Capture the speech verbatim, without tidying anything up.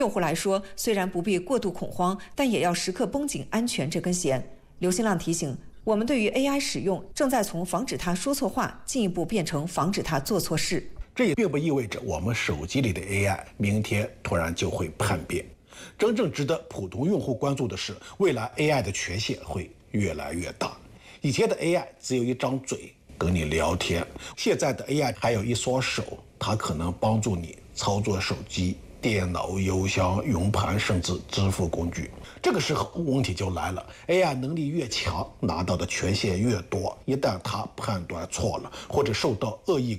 用户来说，虽然不必过度恐慌，但也要时刻绷紧安全这根弦。刘新浪提醒，我们对于 A I 使用正在从防止它说错话，进一步变成防止它做错事。 这也并不意味着我们手机里的 A I 明天突然就会叛变。真正值得普通用户关注的是，未来 A I 的权限会越来越大。以前的 A I 只有一张嘴跟你聊天，现在的 A I 还有一双手，它可能帮助你操作手机、电脑、邮箱、云盘，甚至支付工具。这个时候问题就来了 ，A I 能力越强，拿到的权限越多。一旦它判断错了，或者受到恶意